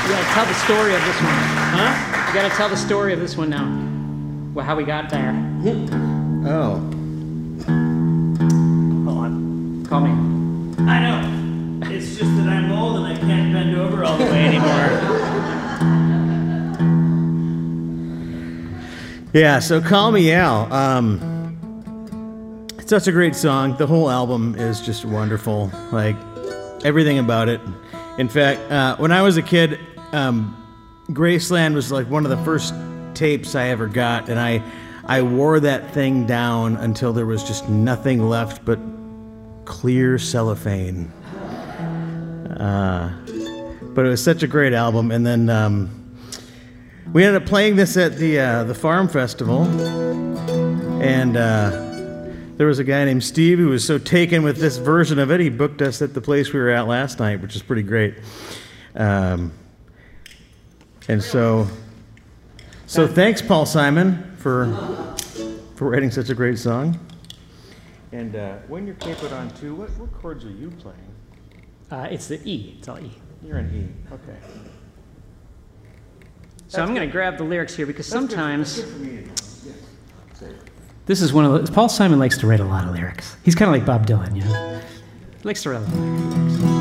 You gotta tell the story of this one. Huh? You gotta tell the story of this one now. Well, how we got there. Oh. Hold on. Call me. I know. It's just that I'm old and I can't bend over all the way anymore. Yeah, so Call Me Al. It's such a great song. The whole album is just wonderful. Like, everything about it. In fact, when I was a kid, Graceland was like one of the first tapes I ever got, and I wore that thing down until there was just nothing left but clear cellophane. But it was such a great album. And then we ended up playing this at the Farm Festival, and there was a guy named Steve who was so taken with this version of it, he booked us at the place we were at last night, which is pretty great. And so thanks, Paul Simon, for writing such a great song. And when you're capoed on too, what chords are you playing? It's the E. It's all E. You're an E. Okay. So I'm going to grab the lyrics here because sometimes That's good for me. Yeah. this is one of the. Paul Simon likes to write a lot of lyrics. He's kind of like Bob Dylan, you know. He likes to write a lot of lyrics.